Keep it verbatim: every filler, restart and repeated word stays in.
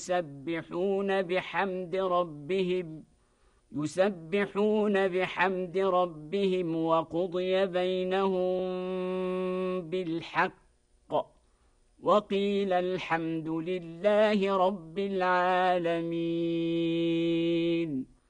يسبحون بحمد ربهم يسبحون بحمد ربهم وقضي بينهم بالحق وقيل الحمد لله رب العالمين.